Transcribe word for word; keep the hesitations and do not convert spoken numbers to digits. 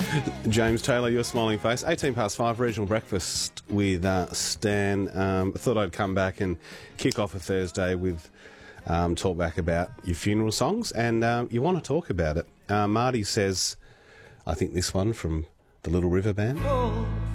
James Taylor, your smiling face. eighteen past five, regional breakfast with uh, Stan. Um, I thought I'd come back and kick off a Thursday with um, talk back about your funeral songs, and um, you want to talk about it. Uh, Marty says, I think this one from the Little River Band.